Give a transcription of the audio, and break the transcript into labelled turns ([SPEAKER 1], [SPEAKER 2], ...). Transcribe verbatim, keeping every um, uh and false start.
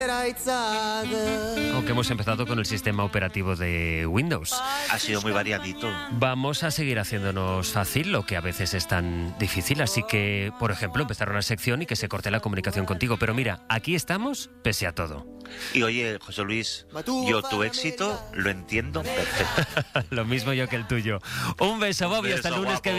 [SPEAKER 1] Aunque hemos empezado con el sistema operativo de Windows.
[SPEAKER 2] Ha sido muy variadito.
[SPEAKER 1] Vamos a seguir haciéndonos fácil lo que a veces es tan difícil. Así que, por ejemplo, empezar una sección y que se corte la comunicación contigo. Pero mira, aquí estamos pese a todo.
[SPEAKER 2] Y oye, José Luis, yo tu éxito lo entiendo perfecto.
[SPEAKER 1] Lo mismo yo que el tuyo. Un beso, Bobby.
[SPEAKER 2] Un
[SPEAKER 1] Hasta el
[SPEAKER 2] beso,
[SPEAKER 1] lunes
[SPEAKER 2] guapo.
[SPEAKER 1] que viene.